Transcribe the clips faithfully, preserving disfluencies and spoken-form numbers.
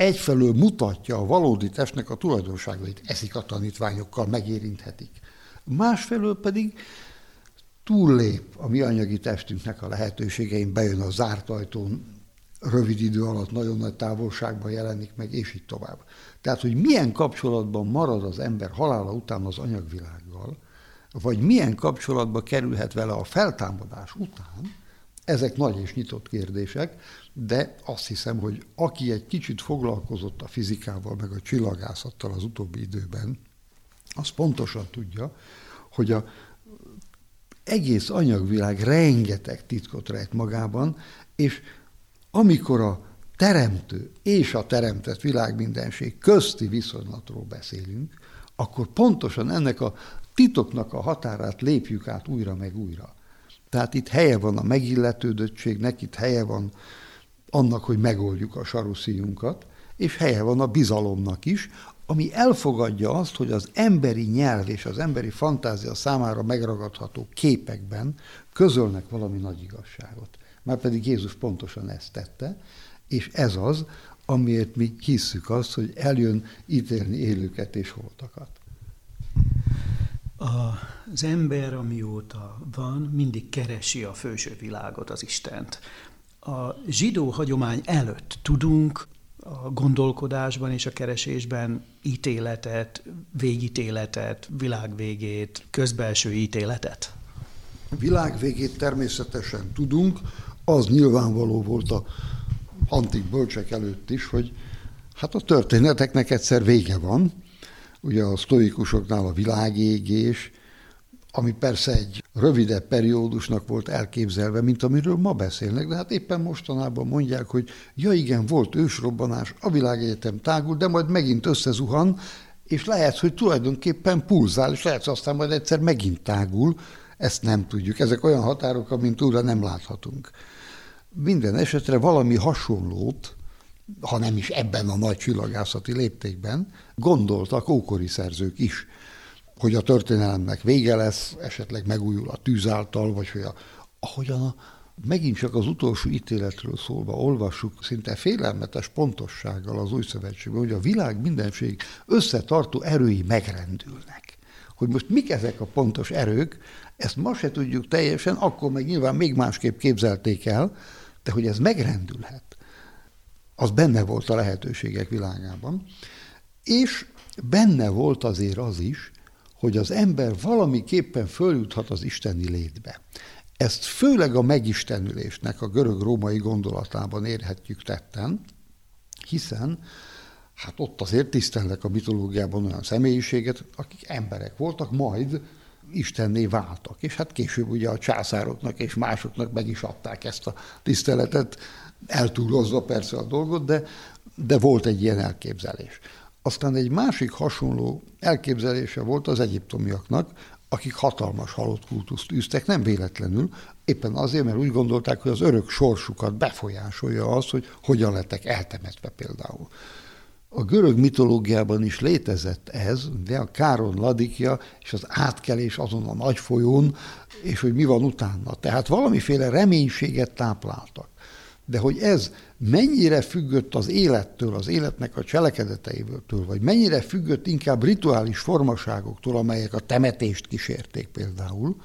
egyfelől mutatja a valódi testnek a tulajdonságait, eszik a tanítványokkal, megérinthetik. Másfelől pedig túllép a mi anyagi testünknek a lehetőségein, bejön a zárt ajtón, rövid idő alatt nagyon nagy távolságban jelenik meg, és így tovább. Tehát, hogy milyen kapcsolatban marad az ember halála után az anyagvilággal, vagy milyen kapcsolatba kerülhet vele a feltámadás után, ezek nagy és nyitott kérdések, de azt hiszem, hogy aki egy kicsit foglalkozott a fizikával, meg a csillagászattal az utóbbi időben, az pontosan tudja, hogy az egész anyagvilág rengeteg titkot rejt magában, és amikor a teremtő és a teremtett világmindenség közti viszonylatról beszélünk, akkor pontosan ennek a titoknak a határát lépjük át újra meg újra. Tehát itt helye van a megilletődöttségnek, itt helye van annak, hogy megoldjuk a saruszíjunkat, és helye van a bizalomnak is, ami elfogadja azt, hogy az emberi nyelv és az emberi fantázia számára megragadható képekben közölnek valami nagy igazságot. Márpedig Jézus pontosan ezt tette, és ez az, amiért mi hisszük azt, hogy eljön ítélni élőket és holtakat. Az ember, amióta van, mindig keresi a felső világot, az Istent. A zsidó hagyomány előtt tudunk a gondolkodásban és a keresésben ítéletet, végítéletet, világvégét, közbelső ítéletet? Világvégét természetesen tudunk, az nyilvánvaló volt a antik bölcsek előtt is, hogy hát a történeteknek egyszer vége van. Ugye a sztoikusoknál a világégés, ami persze egy rövidebb periódusnak volt elképzelve, mint amiről ma beszélnek, de hát éppen mostanában mondják, hogy ja igen, volt ősrobbanás, a világegyetem tágul, de majd megint összezuhan, és lehet, hogy tulajdonképpen pulzál, és lehet, hogy aztán majd egyszer megint tágul, ezt nem tudjuk. Ezek olyan határok, amint túlra nem láthatunk. Minden esetre valami hasonlót, ha nem is ebben a nagy csillagászati léptékben, gondoltak ókori szerzők is, hogy a történelemnek vége lesz, esetleg megújul a tűz által, vagy hogy a, ahogyan a, megint csak az utolsó ítéletről szólva olvassuk szinte félelmetes pontossággal az Új Szövetségben, hogy a világ mindenség összetartó erői megrendülnek. Hogy most mik ezek a pontos erők, ezt ma se tudjuk teljesen, akkor meg nyilván még másképp képzelték el, de hogy ez megrendülhet, az benne volt a lehetőségek világában, és benne volt azért az is, hogy az ember valamiképpen följuthat az isteni létbe. Ezt főleg a megistenülésnek a görög-római gondolatában érhetjük tetten, hiszen hát ott azért tisztelnek a mitológiában olyan személyiséget, akik emberek voltak, majd istenné váltak. És hát később ugye a császároknak és másoknak meg is adták ezt a tiszteletet, eltúlozva persze a dolgot, de, de volt egy ilyen elképzelés. Aztán egy másik hasonló elképzelése volt az egyiptomiaknak, akik hatalmas halott kultuszt űztek, nem véletlenül, éppen azért, mert úgy gondolták, hogy az örök sorsukat befolyásolja az, hogy hogyan lettek eltemetve például. A görög mitológiában is létezett ez, de a Káron Ladikja és az átkelés azon a nagy folyón, és hogy mi van utána. Tehát valamiféle reménységet tápláltak. De hogy ez mennyire függött az élettől, az életnek a cselekedeteiből, vagy mennyire függött inkább rituális formaságoktól, amelyek a temetést kísérték például,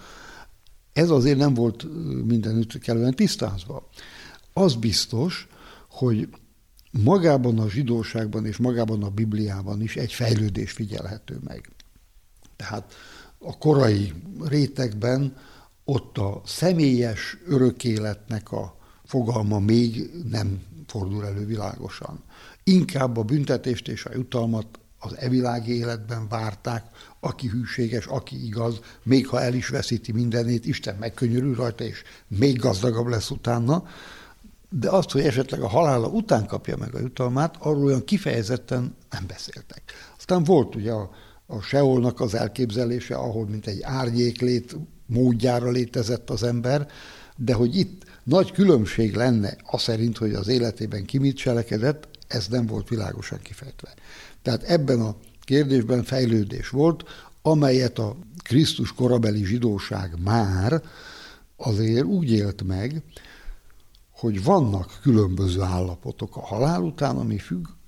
ez azért nem volt mindenütt kellően tisztázva. Az biztos, hogy magában a zsidóságban és magában a Bibliában is egy fejlődés figyelhető meg. Tehát a korai rétegben ott a személyes örökéletnek a fogalma még nem fordul elő világosan. Inkább a büntetést és a jutalmat az evilági életben várták, aki hűséges, aki igaz, még ha el is veszíti mindenét, Isten megkönyörül rajta, és még gazdagabb lesz utána, de azt, hogy esetleg a halála után kapja meg a jutalmát, arról olyan kifejezetten nem beszéltek. Aztán volt ugye a, a Seolnak az elképzelése, ahol mint egy árnyéklét módjára létezett az ember, de hogy itt nagy különbség lenne az szerint, hogy az életében ki mit cselekedett, ez nem volt világosan kifejtve. Tehát ebben a kérdésben fejlődés volt, amelyet a Krisztus korabeli zsidóság már azért úgy élt meg, hogy vannak különböző állapotok a halál után, ami függ